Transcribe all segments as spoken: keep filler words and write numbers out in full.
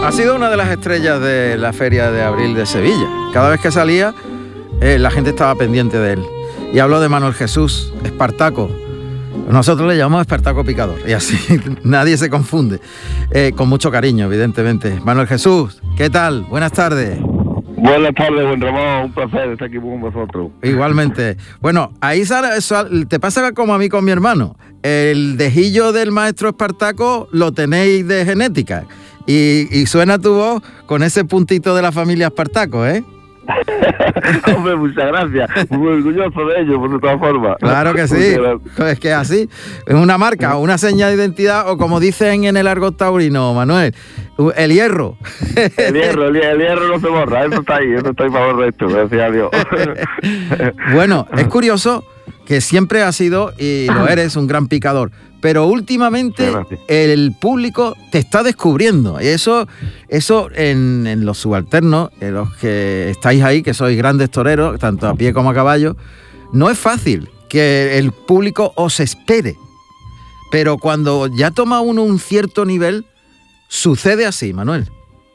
Ha sido una de las estrellas de la Feria de Abril de Sevilla. Cada vez que salía, eh, la gente estaba pendiente de él. Y hablo de Manuel Jesús, Espartaco. Nosotros le llamamos Espartaco Picador, y así nadie se confunde. Eh, con mucho cariño, evidentemente. Manuel Jesús, ¿qué tal? Buenas tardes. Buenas tardes, buen Ramón, un placer estar aquí con vosotros. Igualmente. Bueno, ahí sale, sale, te pasa como a mí con mi hermano. El dejillo del maestro Espartaco lo tenéis de genética. Y, y suena tu voz con ese puntito de la familia Espartaco, ¿eh? Hombre, muchas gracias. Muy orgulloso de ello, por todas formas. Claro que sí. Es que es así. Es una marca, una señal de identidad, o como dicen en el argot taurino, Manuel, el hierro. El hierro, el, el hierro no se borra. Eso está ahí, eso está ahí para borrar esto, gracias a Dios. Bueno, es curioso que siempre has sido, y lo eres, un gran picador. Pero últimamente el público te está descubriendo. Y eso, eso en, en los subalternos, en los que estáis ahí, que sois grandes toreros, tanto a pie como a caballo, no es fácil que el público os espere. Pero cuando ya toma uno un cierto nivel, sucede así, Manuel.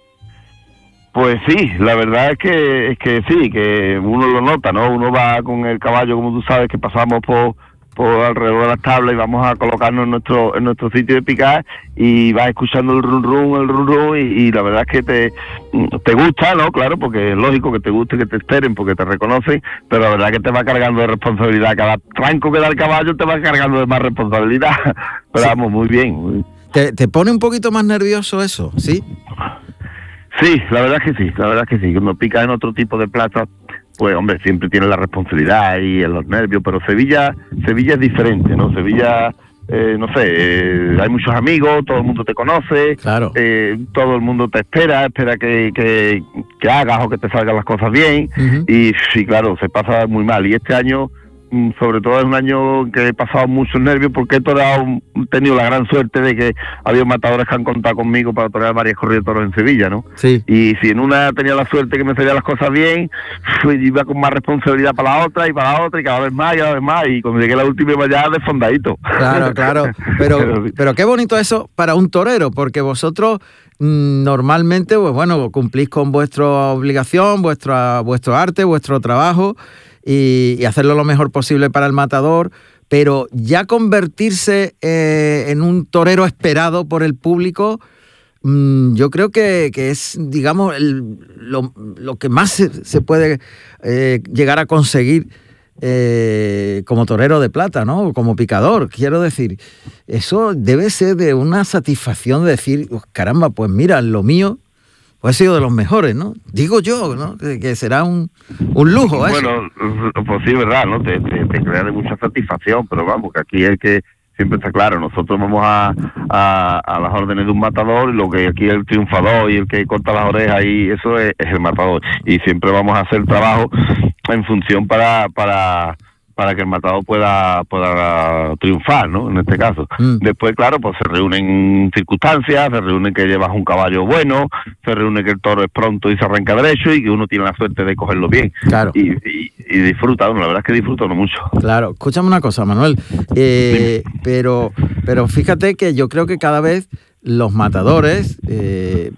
Pues sí, la verdad es que es que sí, que uno lo nota, ¿no? Uno va con el caballo, como tú sabes, que pasamos por... por alrededor de las tablas y vamos a colocarnos en nuestro en nuestro sitio de picar y vas escuchando el run run, el run run y, y la verdad es que te, te gusta, ¿no? Claro, porque es lógico que te guste, que te esperen, porque te reconocen, pero la verdad es que te va cargando de responsabilidad. Cada tranco que da el caballo te va cargando de más responsabilidad. Pero sí. Vamos, muy bien. Muy... ¿Te, ¿Te pone un poquito más nervioso eso, sí? Sí, la verdad es que sí, la verdad es que sí. Cuando picas en otro tipo de plaza, pues hombre, siempre tiene la responsabilidad y en los nervios, pero Sevilla Sevilla es diferente, ¿no? Sevilla, eh, no sé, eh, hay muchos amigos, todo el mundo te conoce, claro. eh, todo el mundo te espera, espera que, que, que hagas o que te salgan las cosas bien, uh-huh. Y sí, claro, se pasa muy mal. Y este año, sobre todo es un año que he pasado muchos nervios porque he toreado, he tenido la gran suerte de que había matadores que han contado conmigo para torear varias corridas de toros en Sevilla, ¿no? Sí. Y si en una tenía la suerte que me salían las cosas bien, pues iba con más responsabilidad para la otra y para la otra y cada vez más y cada vez más, y cuando llegué a la última iba ya desfondadito. Claro, claro, pero, pero, pero qué bonito eso para un torero, porque vosotros mmm, normalmente, pues bueno, cumplís con vuestra obligación, vuestro, vuestro arte, vuestro trabajo, Y, y hacerlo lo mejor posible para el matador, pero ya convertirse eh, en un torero esperado por el público, mmm, yo creo que, que es, digamos, el, lo, lo que más se, se puede eh, llegar a conseguir eh, como torero de plata, ¿no? Como picador, quiero decir. Eso debe ser de una satisfacción de decir, oh, caramba, pues mira, lo mío pues ha sido de los mejores, ¿no? Digo yo, ¿no? Que, que será un, un lujo, ¿eh? Bueno, pues sí, verdad, ¿no? Te, te, te crea de mucha satisfacción, pero vamos, que aquí es que siempre está claro, nosotros vamos a, a, a las órdenes de un matador, y lo que aquí es el triunfador y el que corta las orejas, y eso es, es el matador. Y siempre vamos a hacer trabajo en función para... para para que el matador pueda pueda triunfar, ¿no? En este caso. Mm. Después, claro, pues se reúnen circunstancias, se reúnen que llevas un caballo bueno, se reúne que el toro es pronto y se arranca derecho y que uno tiene la suerte de cogerlo bien. Claro. Y, y, y disfruta uno, la verdad es que disfruta uno mucho. Claro. Escúchame una cosa, Manuel, eh, pero, pero fíjate que yo creo que cada vez los matadores eh,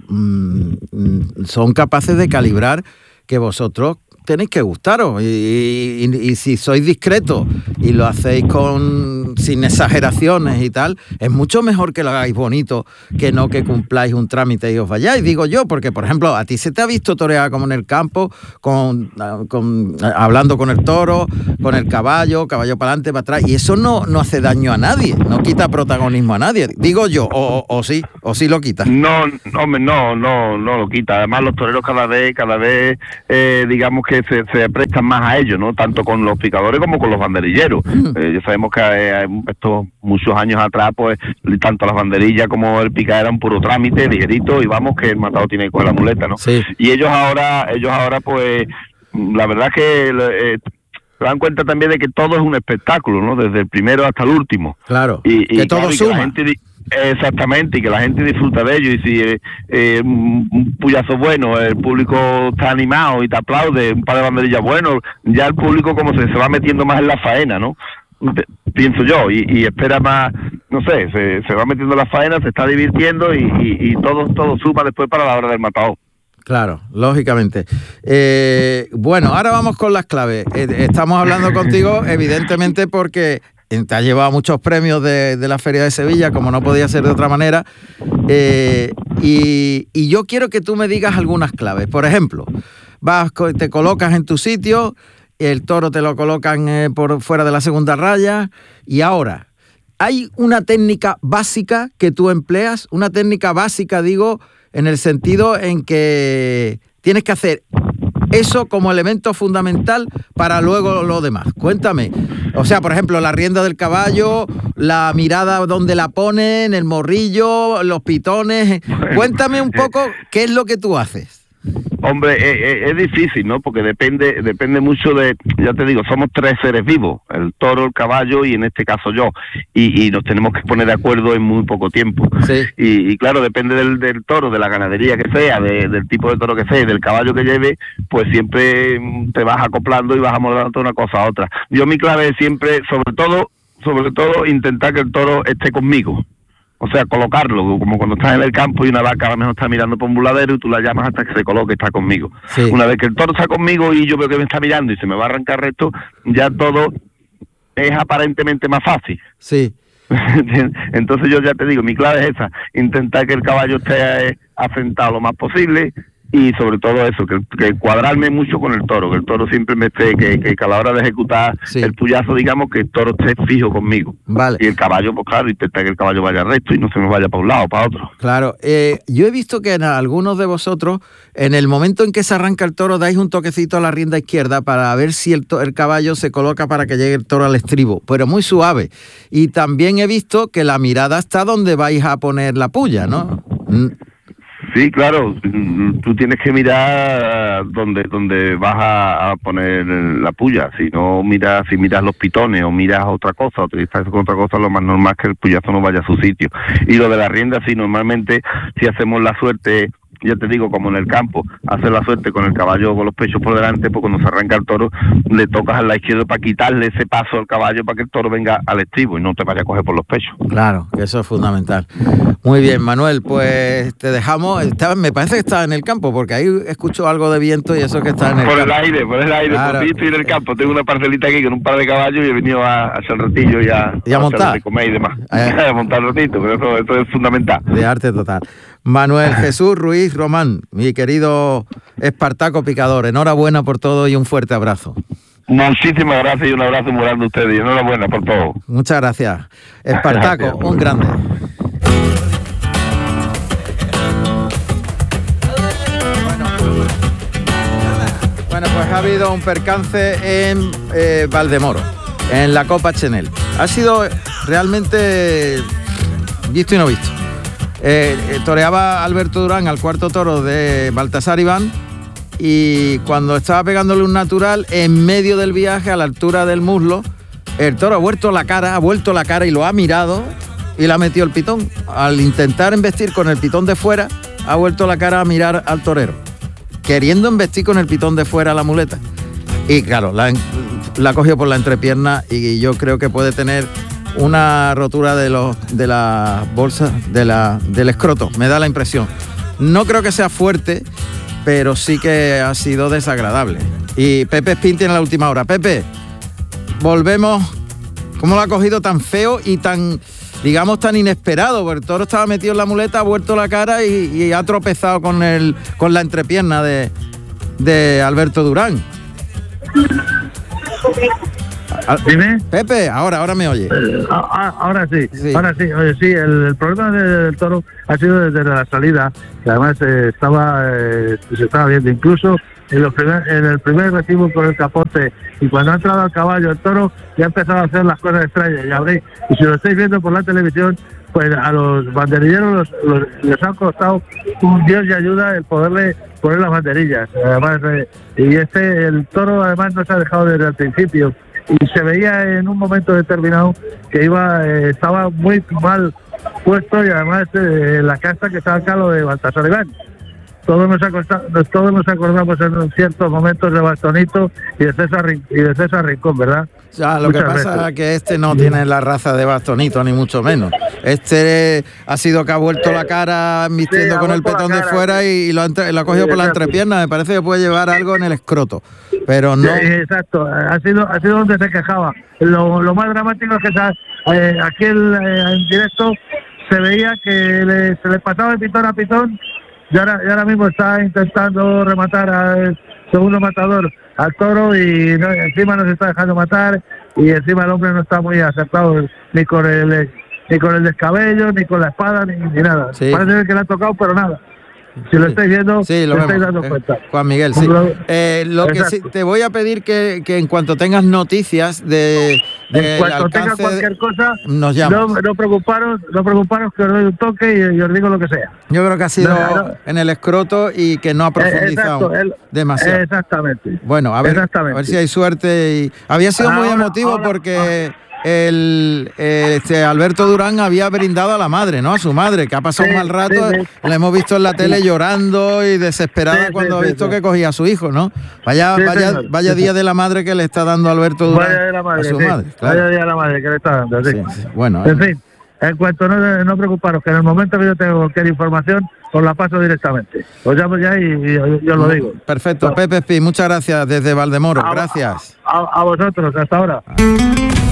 mm, son capaces de calibrar que vosotros tenéis que gustaros, y, y, y si sois discretos y lo hacéis con sin exageraciones y tal, es mucho mejor que lo hagáis bonito que no que cumpláis un trámite y os vayáis, digo yo, porque por ejemplo a ti se te ha visto torear como en el campo, con, con hablando con el toro, con el caballo, caballo para adelante, para atrás, y eso no, no hace daño a nadie, no quita protagonismo a nadie, digo yo, o, o, o sí, o sí lo quita. No, hombre, no, no, no lo quita. Además los toreros cada vez, cada vez, eh, digamos que Se, se prestan más a ello, ¿no? Tanto con los picadores como con los banderilleros. Mm. Eh, ya sabemos que eh, estos muchos años atrás, pues, tanto las banderillas como el picar eran puro trámite, ligerito, y vamos que el matador tiene que coger la muleta, ¿no? Sí. Y ellos ahora, ellos ahora, pues, la verdad es que eh, se dan cuenta también de que todo es un espectáculo, ¿no? Desde el primero hasta el último. Claro. Y, y que todo claro, suma. Y que la gente, exactamente, y que la gente disfruta de ello, y si eh, eh, un puyazo bueno, el público está animado y te aplaude, un par de banderillas buenos, ya el público como se, se va metiendo más en la faena, ¿no? pienso yo, y, y espera más, no sé, se, se va metiendo la faena, se está divirtiendo y, y, y todo, todo suma después para la hora del matador. Claro, lógicamente. Eh, bueno, ahora vamos con las claves. Eh, estamos hablando contigo, evidentemente, porque te has llevado muchos premios de, de la Feria de Sevilla, como no podía ser de otra manera. Eh, y, y yo quiero que tú me digas algunas claves. Por ejemplo, vas, te colocas en tu sitio, el toro te lo colocan eh, por fuera de la segunda raya, y ahora, ¿hay una técnica básica que tú empleas? Una técnica básica, digo, en el sentido en que tienes que hacer eso como elemento fundamental para luego lo demás. Cuéntame. O sea, por ejemplo, la rienda del caballo, la mirada donde la ponen, el morrillo, los pitones. Cuéntame un poco qué es lo que tú haces. Hombre, es, es difícil, ¿no? Porque depende depende mucho de, ya te digo, somos tres seres vivos, el toro, el caballo y en este caso yo, y, y nos tenemos que poner de acuerdo en muy poco tiempo. Sí. Y, y claro, depende del, del toro, de la ganadería que sea, de, del tipo de toro que sea y del caballo que lleve, pues siempre te vas acoplando y vas amoldando una cosa a otra. Yo mi clave es siempre, sobre todo, sobre todo, intentar que el toro esté conmigo. O sea, colocarlo, como cuando estás en el campo y una vaca a lo mejor está mirando por un buladero y tú la llamas hasta que se coloque, está conmigo. Sí. Una vez que el toro está conmigo y yo veo que me está mirando y se me va a arrancar recto, ya todo es aparentemente más fácil. Sí. Entonces yo ya te digo, mi clave es esa, intentar que el caballo esté afrentado lo más posible y sobre todo eso, que, que cuadrarme mucho con el toro, que el toro siempre me esté, que, que a la hora de ejecutar sí. el puyazo, digamos, que el toro esté fijo conmigo. Vale. Y el caballo, pues claro, intenta que el caballo vaya recto y no se me vaya para un lado o para otro. Claro, eh, yo he visto que en algunos de vosotros, en el momento en que se arranca el toro, dais un toquecito a la rienda izquierda para ver si el, to- el caballo se coloca para que llegue el toro al estribo, pero muy suave. Y también he visto que la mirada está donde vais a poner la puya, ¿no? Mm. Sí, claro, tú tienes que mirar donde donde vas a, a poner la puya. Si no miras, si miras los pitones o miras otra cosa, o te distraes con otra cosa, lo más normal es que el puyazo no vaya a su sitio. Y lo de la rienda, sí, normalmente si hacemos la suerte, ya te digo, como en el campo, hacer la suerte con el caballo con los pechos por delante, pues cuando se arranca el toro, le tocas al lado izquierdo para quitarle ese paso al caballo para que el toro venga al estribo y no te vaya a coger por los pechos. Claro, que eso es fundamental. Muy bien, Manuel, pues te dejamos. Está, me parece que estás en el campo, porque ahí escucho algo de viento y eso que está en el por campo. Por el aire, por el aire, claro. Por ti estoy en el campo. Tengo una parcelita aquí con un par de caballos y he venido a, a hacer ratillo y a, ¿Y a, a montar? De comer y demás. Eh. a montar ratito, pero eso, eso es fundamental. De arte total. Manuel Jesús Ruiz Román, mi querido Espartaco Picador, enhorabuena por todo y un fuerte abrazo. Muchísimas gracias y un abrazo muy grande a ustedes y enhorabuena por todo. Muchas gracias. Espartaco, gracias. Un grande. Bueno, pues ha habido un percance en eh, Valdemoro, en la Copa Chenel. Ha sido realmente visto y no visto. Eh, eh, toreaba Alberto Durán al cuarto toro de Baltasar Iván y cuando estaba pegándole un natural, en medio del viaje, a la altura del muslo, el toro ha vuelto la cara, ha vuelto la cara y lo ha mirado y le ha metido el pitón. Al intentar embestir con el pitón de fuera, ha vuelto la cara a mirar al torero, queriendo embestir con el pitón de fuera a la muleta. Y claro, la, la cogió por la entrepierna y yo creo que puede tener una rotura de los de la bolsa de la del escroto, me da la impresión. No creo que sea fuerte, pero sí que ha sido desagradable. Y Pepe Espín tiene la última hora. Pepe, volvemos. ¿Cómo lo ha cogido tan feo y tan, digamos, tan inesperado? Porque el toro estaba metido en la muleta, ha vuelto la cara y, y ha tropezado con el con la entrepierna de, de Alberto Durán. ¿Dime? Pepe, ahora, ahora me oye. Eh, a, ahora sí, sí, ahora sí. Oye, sí, el, el problema del toro ha sido desde la salida, que además eh, estaba, eh, se estaba viendo, incluso en, los primer, en el primer recibo con el capote, y cuando ha entrado al caballo el toro, ya ha empezado a hacer las cosas extrañas, ya veréis. Y si lo estáis viendo por la televisión, pues a los banderilleros los, los, les ha costado un Dios y ayuda el poderle poner las banderillas. Además, eh, y este, el toro además no se ha dejado desde el principio. Y se veía en un momento determinado que iba eh, estaba muy mal puesto y además eh, la casta que estaba acá lo de Baltasar Iván. todos nos, acosta, todos nos acordamos en ciertos momentos de Bastonito y de César, y de César Rincón, ¿verdad? Ya, lo Muchas que pasa veces. es que este no tiene la raza de Bastonito, ni mucho menos. Este ha sido que ha vuelto la cara vistiendo sí, con el petón de fuera y, y lo, ha, lo ha cogido sí, por la entrepierna. Me parece que puede llevar algo en el escroto, pero no... Sí, exacto, ha sido, ha sido donde se quejaba. Lo, lo más dramático es que eh, aquí el, eh, en directo se veía que le, se le pasaba de pitón a pitón y ahora, y ahora mismo está intentando rematar al segundo matador, al toro, y no, encima no se está dejando matar, y encima el hombre no está muy acertado ni con el ni con el descabello, ni con la espada, ni, ni nada. Sí. Parece que le ha tocado, pero nada. Si lo estáis viendo, sí, lo lo estáis dando cuenta. Juan Miguel, sí. Eh, lo que sí, te voy a pedir que, que en cuanto tengas noticias de, de en cuanto tenga cualquier cosa, nos llamas. No, no preocuparos, no preocuparos que os doy un toque y, y os digo lo que sea. Yo creo que ha sido no, no. en el escroto y que no ha profundizado Exacto, el, demasiado. Exactamente. Bueno, a ver, exactamente. a ver si hay suerte. Y había sido ahora, muy emotivo ahora, porque... Ahora. El este Alberto Durán había brindado a la madre, ¿no? A su madre, que ha pasado sí, un mal rato. Sí, sí. La hemos visto en la tele llorando y desesperada sí, cuando sí, ha visto sí, que cogía a su hijo, ¿no? Vaya, sí, vaya, sí, vaya sí. día de la madre que le está dando Alberto Durán vaya de la madre, a su sí. madre. Claro. Vaya día de la madre que le está dando, sí. sí, sí. Bueno, en fin, en cuanto no, no preocuparos, que en el momento que yo tengo cualquier información, os la paso directamente. Os llamo ya y, y yo, yo lo digo. Perfecto, Pepe Espí, muchas gracias desde Valdemoro, a, gracias. A, a vosotros, hasta ahora. Ah.